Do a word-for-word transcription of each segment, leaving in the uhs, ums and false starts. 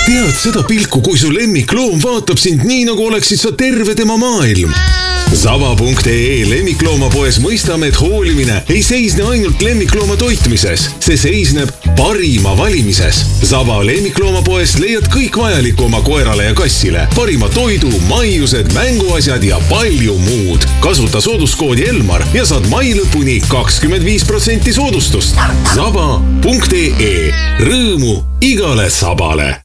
Tead seda pilku, kui su lemmikloom vaatab sind nii, nagu oleksid sa terve tema maailm. Saba punkt ee lemmikloomapoes mõistame, et hoolimine ei seisne ainult lemmiklooma toitmises. See seisneb parima valimises. Saba lemmikloomapoes leiad kõik vajaliku oma koerale ja kassile. Parima toidu, maiused, mänguasjad ja palju muud. Kasuta sooduskoodi Elmar ja saad mai lõpuni kakskümmend viis protsenti soodustust. Saba punkt ee. Rõõmu igale sabale.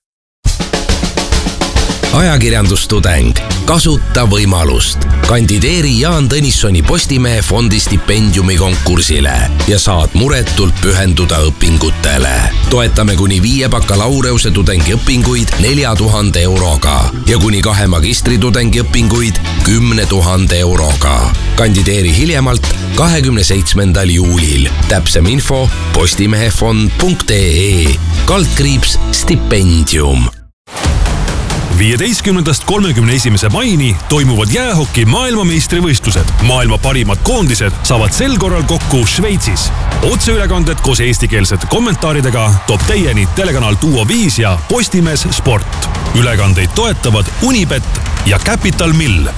Ajakirjandustudeng. Kasuta võimalust. Kandideeri Jaan Tõnissoni Postimehe fondi stipendiumi konkursile ja saad muretult pühenduda õpingutele. Toetame kuni viie bakalaureuse tudengi õpinguid nelja tuhande euroga ja kuni kahe magistritudengi õpinguid kümne tuhande euroga. Kandideeri hiljemalt kahekümne seitsmendal juulil. Täpsem info postimehefond punkt ee. Kaldkriips stipendium. viieteistkümnendast kolmekümne esimese maini toimuvad jäähoki maailmameistrivõistlused. Maailma parimad koondised saavad sel korral kokku Šveitsis. Otseülekanded koos eestikeelsete kommentaaridega toob teieni telekanal Duo viis ja Postimees Sport. Ülekandeid toetavad Unibet ja Capital Mill.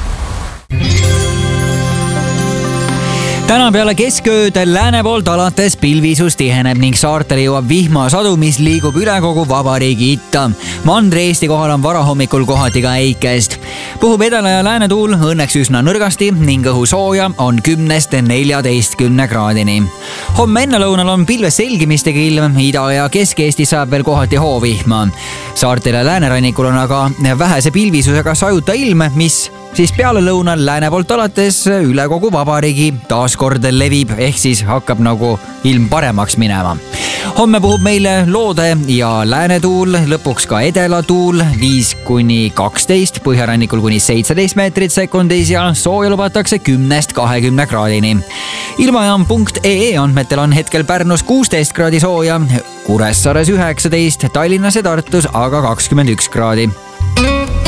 Täna peale keskööd lääne poolt alates pilvisus tiheneb ning saartele jõuab vihmasadu, mis liigub üle kogu vabariigi itta. Mandri Eesti kohal on varahommikul kohati ka äikest. Puhub edela ja lääne tuul õnneks üsna nõrgasti ning õhu sooja on kümnest neljateistkümne kraadini. Homme ennelõunal on pilves selgimistega ilm, ida- ja kesk-Eestis saab veel kohati hoovihma. Saartel ja läänerannikul on aga vähese pilvisusega sajuta ilm, mis siis peale lõunal lääne poolt alates üle kogu vabariigi taaskord levib, ehk siis hakkab nagu ilm paremaks minema. Homme puhub meile loode ja läänetuul, lõpuks ka edelatuul viis kuni kaksteist, põhjarannikul kuni seitseteist meetrit sekundis ja sooja lubatakse kümnest kahekümne kraadini. Ilmajaam punkt ee andmetel on hetkel Pärnus kuusteist kraadi sooja, Kuressaares üheksateist, Tallinnas ja Tartus aga kakskümmend üks kraadi.